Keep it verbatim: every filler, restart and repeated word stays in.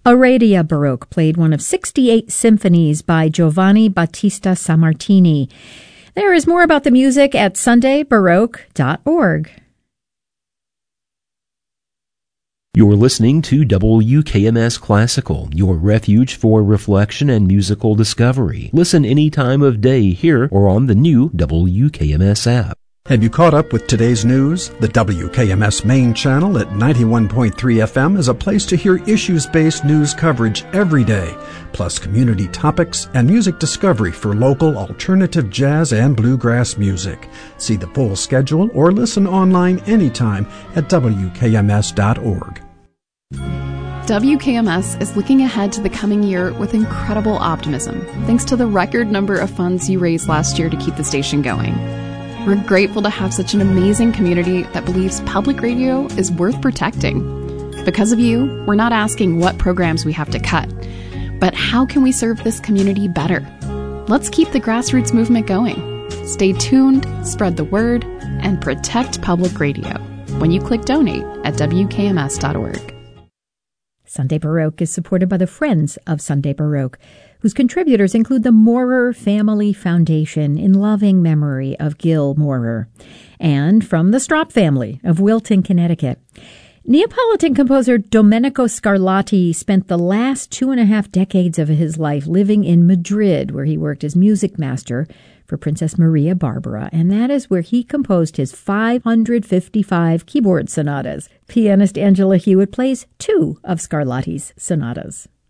Aradia Baroque played one of sixty-eight symphonies by Giovanni Battista Sammartini. There is more about the music at sunday baroque dot org. You're listening to W K M S Classical, your refuge for reflection and musical discovery. Listen any time of day here or on the new W K M S app. Have you caught up with today's news? The W K M S main channel at ninety-one point three F M is a place to hear issues-based news coverage every day, plus community topics and music discovery for local alternative jazz and bluegrass music. See the full schedule or listen online anytime at W K M S dot org. W K M S is looking ahead to the coming year with incredible optimism, thanks to the record number of funds you raised last year to keep the station going. We're grateful to have such an amazing community that believes public radio is worth protecting. Because of you, we're not asking what programs we have to cut, but how can we serve this community better? Let's keep the grassroots movement going. Stay tuned, spread the word, and protect public radio when you click donate at W K M S dot org. Sunday Baroque is supported by the Friends of Sunday Baroque, whose contributors include the Maurer Family Foundation in loving memory of Gil Maurer, and from the Strop family of Wilton, Connecticut. Neapolitan composer Domenico Scarlatti spent the last two and a half decades of his life living in Madrid, where he worked as music master for Princess Maria Barbara, and that is where he composed his five hundred fifty-five keyboard sonatas. Pianist Angela Hewitt plays two of Scarlatti's sonatas.